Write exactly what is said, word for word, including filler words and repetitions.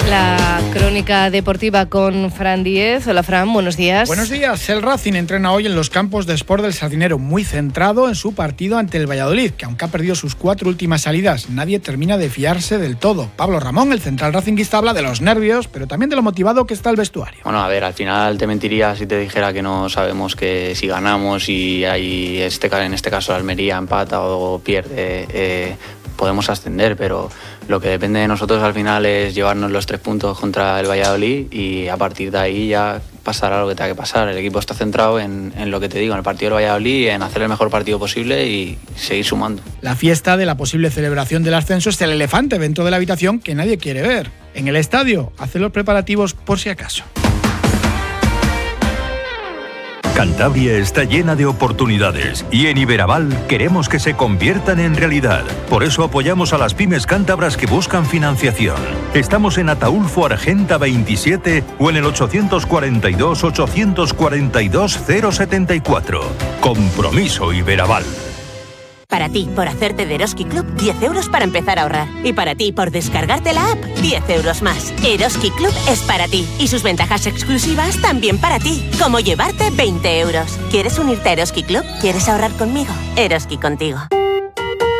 La crónica deportiva con Fran Díez. Hola Fran, buenos días. Buenos días. El Racing entrena hoy en los campos de Sport del Sardinero, muy centrado en su partido ante el Valladolid, que aunque ha perdido sus cuatro últimas salidas, nadie termina de fiarse del todo. Pablo Ramón, el central racinguista, habla de los nervios, pero también de lo motivado que está el vestuario. Bueno, a ver, al final te mentiría si te dijera que no sabemos que si ganamos y hay este, en este caso Almería empata o pierde, eh, podemos ascender, pero lo que depende de nosotros al final es llevarnos los tres puntos contra el Valladolid y a partir de ahí ya pasará lo que tenga que pasar. El equipo está centrado en, en lo que te digo, en el partido del Valladolid, en hacer el mejor partido posible y seguir sumando. La fiesta de la posible celebración del ascenso es el elefante dentro de la habitación que nadie quiere ver. En el estadio, hacen los preparativos por si acaso. Cantabria está llena de oportunidades y en Iberaval queremos que se conviertan en realidad. Por eso apoyamos a las pymes cántabras que buscan financiación. Estamos en Ataulfo Argenta veintisiete o en el ochocientos cuarenta y dos, ochocientos cuarenta y dos, cero setenta y cuatro. Compromiso Iberaval. Para ti, por hacerte de Eroski Club, diez euros para empezar a ahorrar. Y para ti, por descargarte la app, diez euros más. Eroski Club es para ti. Y sus ventajas exclusivas también para ti. Como llevarte veinte euros. ¿Quieres unirte a Eroski Club? ¿Quieres ahorrar conmigo? Eroski contigo.